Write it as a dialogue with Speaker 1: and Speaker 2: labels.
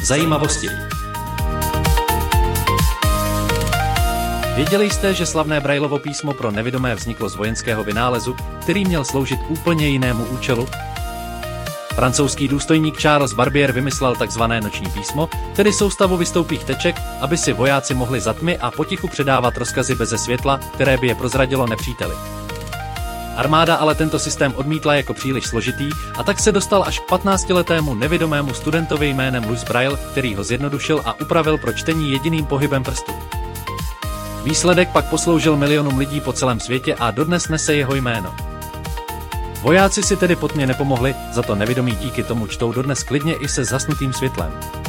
Speaker 1: Zajímavosti. Věděli jste, že slavné Braillovo písmo pro nevidomé vzniklo z vojenského vynálezu, který měl sloužit úplně jinému účelu? Francouzský důstojník Charles Barbier vymyslel takzvané noční písmo, tedy soustavu vystoupých teček, aby si vojáci mohli za tmy a potichu předávat rozkazy beze světla, které by je prozradilo nepříteli. Armáda ale tento systém odmítla jako příliš složitý a tak se dostal až k 15letému nevidomému studentovi jménem Louis Braille, který ho zjednodušil a upravil pro čtení jediným pohybem prstů. Výsledek pak posloužil milionům lidí po celém světě a dodnes nese jeho jméno. Vojáci si tedy po tmě nepomohli, za to nevidomí díky tomu čtou dodnes klidně i se zhasnutým světlem.